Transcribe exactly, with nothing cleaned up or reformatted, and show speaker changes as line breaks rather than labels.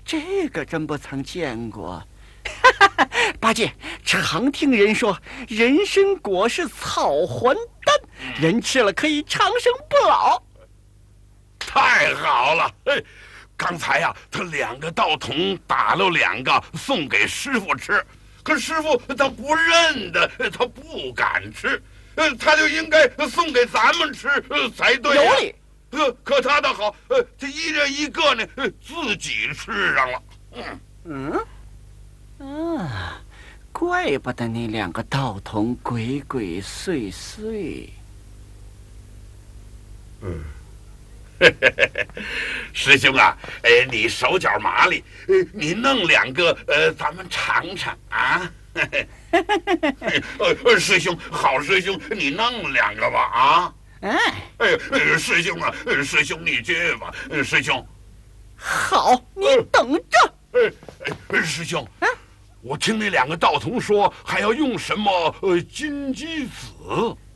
这个真不曾见过。八戒，常听人说人参果是草还丹，人吃了可以长生不老。
太好了！哎，刚才呀、啊，他两个道童打了两个送给师傅吃，可师傅他不认得，他不敢吃，呃，他就应该送给咱们吃才对、啊。
有理。
呃，可他倒好，呃，这一人一个呢，自己吃上了。
嗯嗯啊，怪不得那两个道童鬼鬼祟祟。
嗯，师兄啊，呃，你手脚麻利，呃，你弄两个，呃，咱们尝尝啊。呃，师兄，好师兄，你弄两个吧啊。
哎，
哎，师兄啊，师兄你去吧，师兄。
好，你等着。
哎哎，师兄，啊，我听那两个道童说还要用什么呃金鸡子。